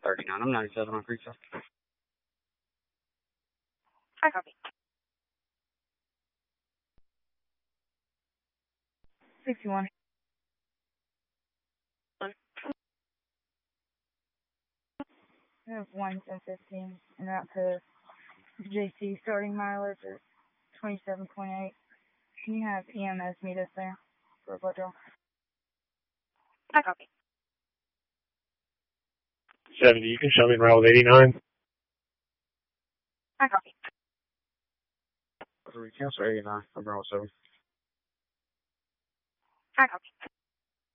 39. I'm 97 on Creekside. I copy. 61. I have 1:15 and route to JC. Starting mileage is 27.8. Can you have EMS meet us there for a blood draw? I copy. 70, you can show me in route 89. I copy. Cancel 89. I'm wrong 7. I copy.